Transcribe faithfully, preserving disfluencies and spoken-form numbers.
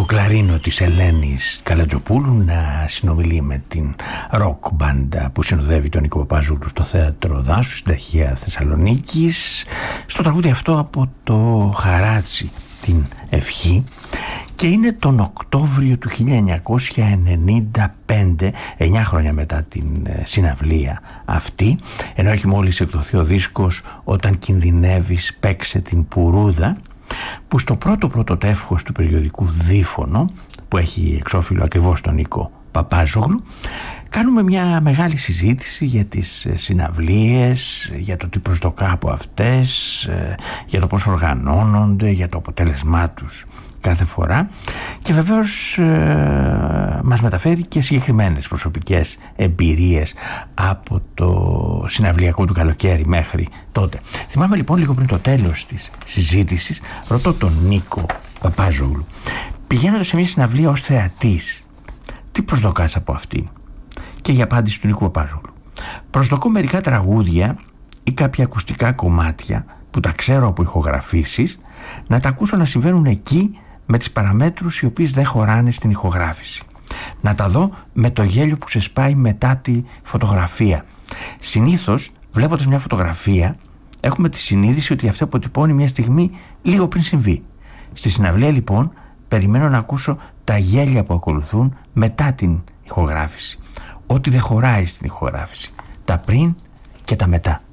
κλαρίνο της Ελένης Καλατζοπούλου να συνομιλεί με την ροκ μπάντα που συνοδεύει τον Νίκο Παπαζόγλου στο Θέατρο Δάσου στην Ταχεία Θεσσαλονίκης, στο τραγούδι αυτό από το Χαράτσι, την Ευχή, και είναι τον Οκτώβριο του χίλια εννιακόσια ενενήντα πέντε, εννιά χρόνια μετά την συναυλία αυτή, ενώ έχει μόλις εκδοθεί ο δίσκος «Όταν κινδυνεύεις παίξε την Πουρούδα», που στο πρώτο πρώτο τεύχος του περιοδικού Δίφωνο, που έχει εξώφυλλο ακριβώς τον Νίκο Παπάζογλου, κάνουμε μια μεγάλη συζήτηση για τις συναυλίες, για το τι προσδοκά από αυτές, για το πώς οργανώνονται, για το αποτέλεσμά τους κάθε φορά, και βεβαίως ε, μας μεταφέρει και συγκεκριμένες προσωπικές εμπειρίες από το συναυλιακό του καλοκαίρι μέχρι τότε. Θυμάμαι λοιπόν λίγο πριν το τέλος της συζήτησης, ρωτώ τον Νίκο Παπάζογλου, πηγαίνοντας σε μια συναυλία ως θεατής, τι προσδοκάς από αυτή? Και η απάντηση του Νίκου Παπάζογλου: προσδοκώ μερικά τραγούδια ή κάποια ακουστικά κομμάτια που τα ξέρω από ηχογραφήσεις, να τα ακούσω να συμβαίνουν εκεί με τις παραμέτρους οι οποίες δεν χωράνε στην ηχογράφηση. Να τα δω με το γέλιο που ξεσπάει μετά τη φωτογραφία. Συνήθως, βλέποντας μια φωτογραφία, έχουμε τη συνείδηση ότι αυτό αποτυπώνει μια στιγμή λίγο πριν συμβεί. Στη συναυλία λοιπόν περιμένω να ακούσω τα γέλια που ακολουθούν μετά την ηχογράφηση. Ό,τι δεν χωράει στην ηχογράφηση. Τα πριν και τα μετά.